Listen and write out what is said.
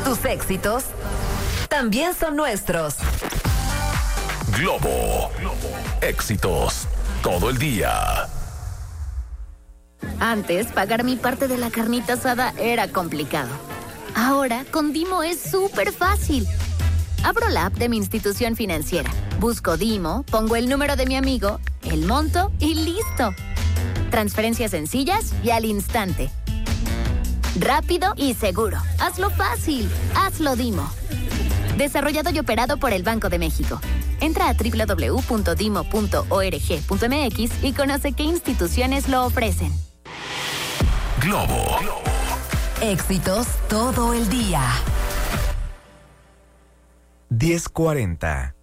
Tus éxitos también son nuestros. Globo. Éxitos todo el día. Antes, pagar mi parte de la carnita asada era complicado. Ahora, con Dimo es súper fácil. Abro la app de mi institución financiera, busco Dimo, pongo el número de mi amigo, el monto y listo. Transferencias sencillas y al instante. Rápido y seguro. Hazlo fácil. Hazlo Dimo. Desarrollado y operado por el Banco de México. Entra a www.dimo.org.mx y conoce qué instituciones lo ofrecen. Globo. Éxitos todo el día. 10:40.